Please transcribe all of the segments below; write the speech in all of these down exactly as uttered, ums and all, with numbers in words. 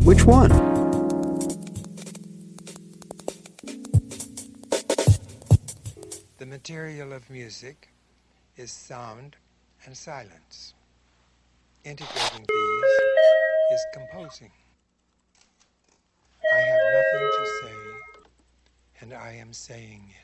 Which one? The material of music is sound and silence. Integrating these is composing. I have nothing to say, and I am saying it.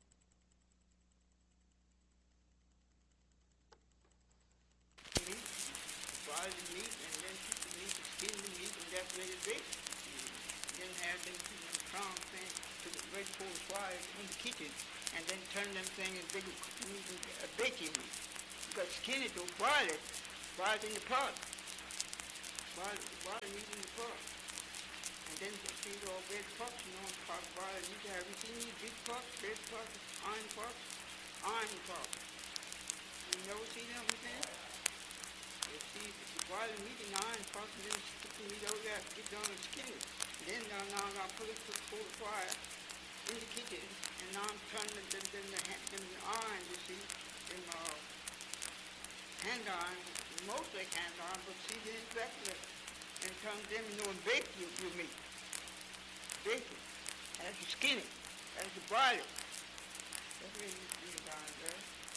Boil the meat and then cook the meat and skin the meat and that's where it's baked. Then have them put them strong things to the red coal fire in the kitchen and then turn them things and big meat and uh, baking meat. You got to skin it or boil it. Boil it in the pot. Boil, boil the meat in the pot. And then these all red pots, you know, pot boil meat. Have you seen these big pots, red pots, iron pots? Iron pots. You never see them before? You see, you boil the meat in iron pot and then put the meat over there, get down and skin it. Then now, now, now put it to the coal fire in the kitchen, and now I'm turning them, them, them, them, them iron, you see, them uh, hand iron, most like hand iron, but see, they ain't back there. And turn them, you know, and bake your, your meat. Bake it. As you skin it, as you boil it. That's what you do down there.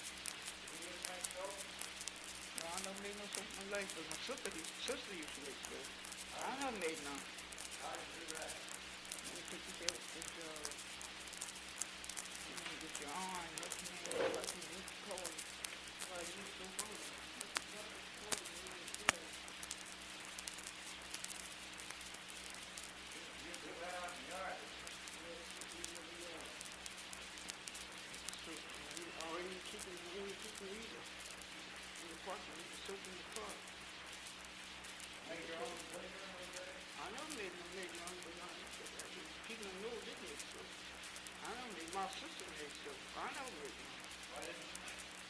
No, I don't make no soap in my life, but my sister, sister used to make soap. I don't make none. How do you do that? You put this, this, uh, you get your iron, what's the name, what's the name, called it. Well, you use soap on it. You do that out in the yard. Already keeping, already keeping either. In the pot, you the soap in the pot. Make your own flavor. I know made no make none, but I, people know they make soap. I know made my sister made soap. I know made none. Why didn't you?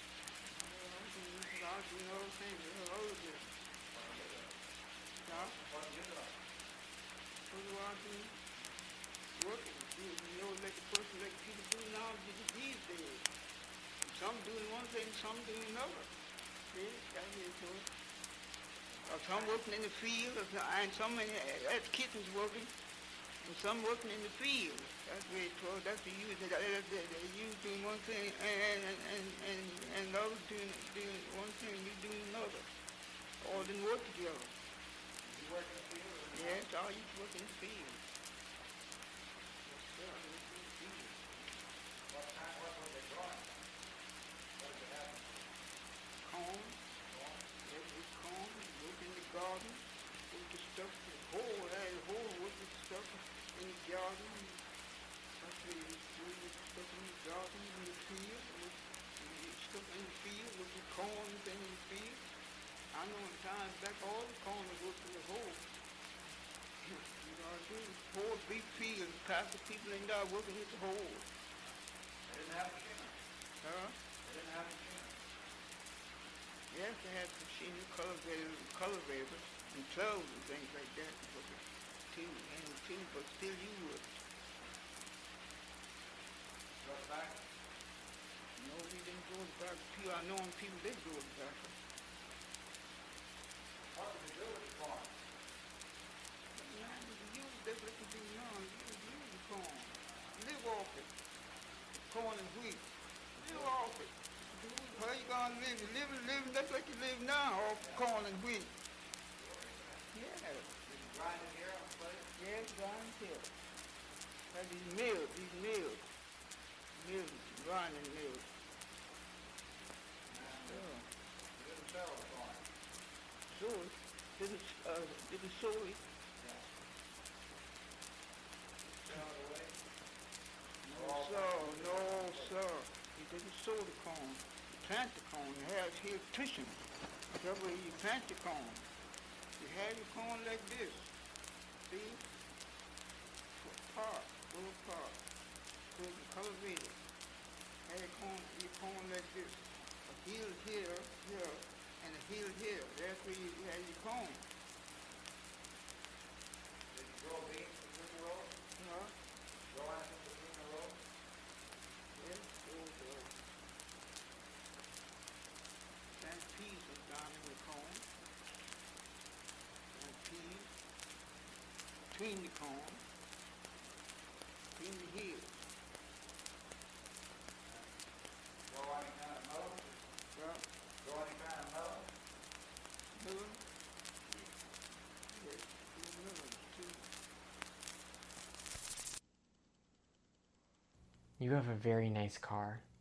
I do know the thing. They're all of them. Yeah. What do you do? What do I do? Working. You know, like the person, like people do now these days. Some doing one thing, some doing another. See, that's it. Or some working in the field, and some in, as kittens working, and some working in the field. That's where it was. That's the use. You doing one thing, and and and and, and the other doing doing one thing, you doing another. All didn't work together. You work in the field? Yes, all you work in the field. Yes, sir. I work in the field. What kind? What was they growing? What did they have? Corn. Corn. Yes, it's corn. Work in the garden. Work the stuff. The whole, that whole work the stuff in the garden. That's where you do the stuff in the garden, in the field. Work the stuff in the field. Work the corn in the field. I know in times back all the corn was working the whole. You know what I mean? Whole big field. Half the people in there working with the whole. They didn't have machine. Huh? They didn't have machine. Yes, they had machine cultivators, cultivators and clothes and things like that. But too, and too, but still you would. Go back? No, we didn't go back. People, I know people did go back. What did they do with the corn? Man, you use that like you do now. You use the corn. Live off it. Corn and wheat. Live off it. How you gonna live? You live, live just like you live now, off corn and wheat. Yeah. Grind it here on the plate? Yes, grind it here. Have these mills, these mills. Mills, grinding mills. Yeah. You didn't sell the corn. Sow it. Didn't, uh, didn't sow it. Yeah. Sell it away? No, sir. No, sir. He didn't sow the corn. He plant the corn. He has here tuition. That way you plant the corn. You have your corn like this. See? Part, little part. So you cultivate it. Have your corn, your corn like this. A heel here, here, and a heel here. That's where you have your corn. Did you grow beans between the rows? No. Grow onions between the rows? Yes, those are. Plant peas is down in the corn. Plant peas. between the corn, between the hills. Go any kind of mower? Well, Go any kind of mower? Miller, yeah, two Millers, two. You have a very nice car.